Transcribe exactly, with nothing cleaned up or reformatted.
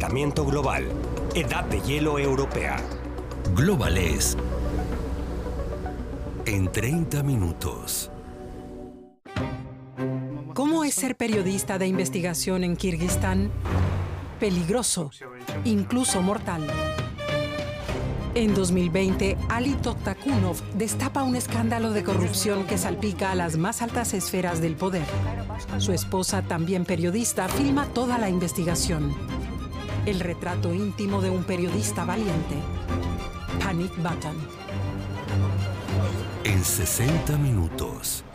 calentamiento global. Edad de hielo europea. Global es en treinta minutos. ¿Cómo es ser periodista de investigación en Kirguistán? Peligroso, incluso mortal. En dos mil veinte, Ali Toktakunov destapa un escándalo de corrupción que salpica a las más altas esferas del poder. Su esposa, también periodista, filma toda la investigación. El retrato íntimo de un periodista valiente. Panic Button. En sesenta minutos.